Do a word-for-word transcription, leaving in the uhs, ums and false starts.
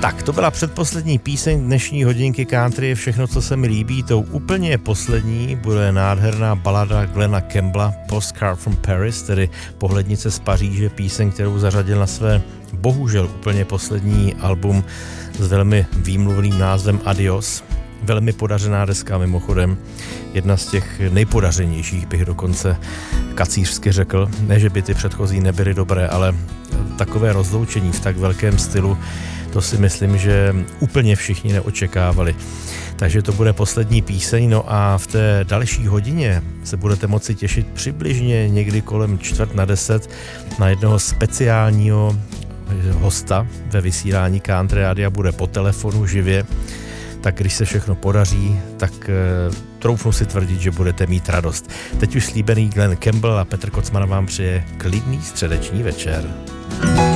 Tak, to byla předposlední píseň dnešní hodinky country, je všechno, co se mi líbí. Tou úplně poslední bude nádherná balada Glena Campbella Postcard from Paris, tedy Pohlednice z Paříže, píseň, kterou zařadil na své bohužel úplně poslední album s velmi výmluvným názvem Adios. Velmi podařená deska mimochodem, jedna z těch nejpodařenějších bych dokonce kacířsky řekl. Ne, že by ty předchozí nebyly dobré, ale takové rozloučení v tak velkém stylu, to si myslím, že úplně všichni neočekávali. Takže to bude poslední píseň, no a v té další hodině se budete moci těšit přibližně někdy kolem čtvrt na deset na jednoho speciálního hosta ve vysílání Country Rádia, bude po telefonu živě. Tak když se všechno podaří, tak e, troufnu si tvrdit, že budete mít radost. Teď už slíbený Glen Campbell a Petr Kocman vám přeje klidný středeční večer.